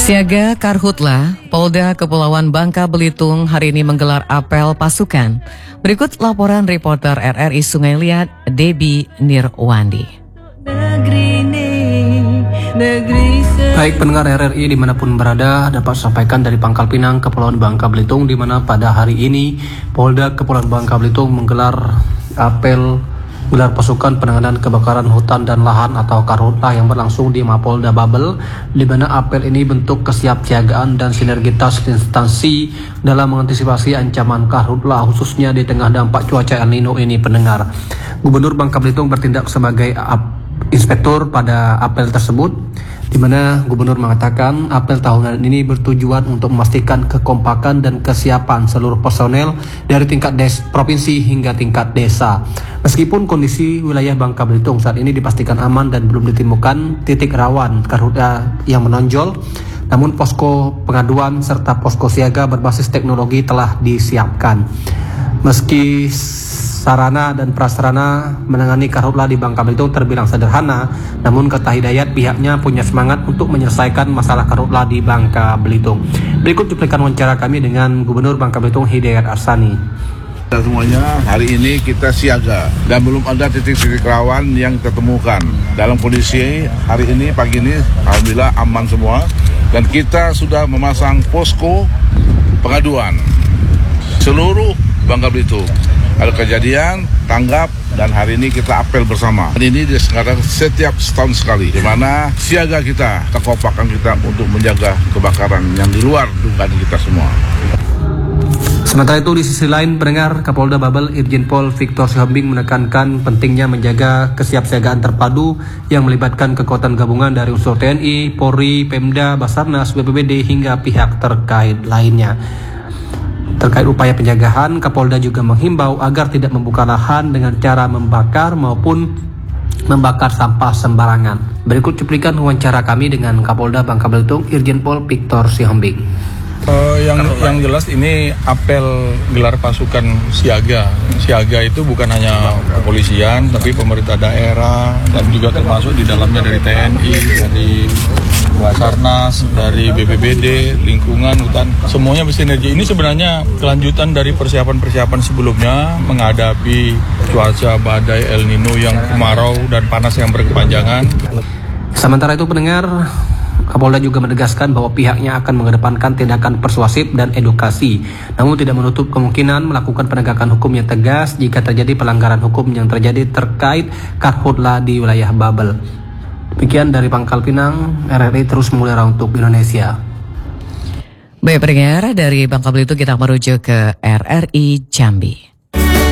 Siaga Karhutla, Polda Kepulauan Bangka Belitung hari ini menggelar apel pasukan. Berikut laporan reporter RRI Sungai Liat, Debbie Nirwandi. Baik pendengar RRI dimanapun berada, dapat sampaikan dari Pangkal Pinang, Kepulauan Bangka Belitung, di mana pada hari ini Polda Kepulauan Bangka Belitung menggelar apel gelar pasukan penanganan kebakaran hutan dan lahan atau Karhutla yang berlangsung di Mapolda Babel, di mana apel ini bentuk kesiapsiagaan dan sinergitas instansi dalam mengantisipasi ancaman Karhutla khususnya di tengah dampak cuaca El Nino ini pendengar. Gubernur Bangka Belitung bertindak sebagai inspektur pada apel tersebut, di mana Gubernur mengatakan apel tahunan ini bertujuan untuk memastikan kekompakan dan kesiapan seluruh personel dari tingkat provinsi hingga tingkat desa. Meskipun kondisi wilayah Bangka Belitung saat ini dipastikan aman dan belum ditemukan titik rawan Karhutla yang menonjol, namun posko pengaduan serta posko siaga berbasis teknologi telah disiapkan. Meski sarana dan prasarana menangani Karhutla di Bangka Belitung terbilang sederhana, namun kata Hidayat pihaknya punya semangat untuk menyelesaikan masalah Karhutla di Bangka Belitung. Berikut cuplikan wawancara kami dengan Gubernur Bangka Belitung Hidayat Arsani. Semuanya hari ini kita siaga dan belum ada titik-titik rawan yang kita temukan. Dalam kondisi hari ini pagi ini alhamdulillah aman semua, dan kita sudah memasang posko pengaduan seluruh Bangka Belitung. Ada kejadian, tanggap, dan hari ini kita apel bersama. Dan ini diselenggarakan setiap setahun sekali, di mana siaga kita, kekompakan kita untuk menjaga kebakaran yang di luar dugaan kita semua. Sementara itu di sisi lain pendengar, Kapolda Babel Irjen Pol Victor Sihombing menekankan pentingnya menjaga kesiapsiagaan terpadu yang melibatkan kekuatan gabungan dari unsur TNI, Polri, Pemda, Basarnas, BPBD hingga pihak terkait lainnya. Terkait upaya penjagaan, Kapolda juga menghimbau agar tidak membuka lahan dengan cara membakar maupun membakar sampah sembarangan. Berikut cuplikan wawancara kami dengan Kapolda Bangka Belitung Irjen Pol Victor Sihombing. Yang jelas ini apel gelar pasukan siaga. Siaga itu bukan hanya kepolisian, tapi pemerintah daerah dan juga termasuk di dalamnya dari TNI, dari Basarnas, dari BPBD, lingkungan, hutan, semuanya bersinergi. Ini sebenarnya kelanjutan dari persiapan-persiapan sebelumnya menghadapi cuaca badai El Nino yang kemarau dan panas yang berkepanjangan. Sementara itu pendengar, Kapolda juga menegaskan bahwa pihaknya akan mengedepankan tindakan persuasif dan edukasi, namun tidak menutup kemungkinan melakukan penegakan hukum yang tegas jika terjadi pelanggaran hukum yang terjadi terkait Karhutla di wilayah Babel. Demikian dari Pangkal Pinang, RRI terus mengudara untuk Indonesia. Baik pendengar, dari Bangka Belitung kita merujuk ke RRI Jambi.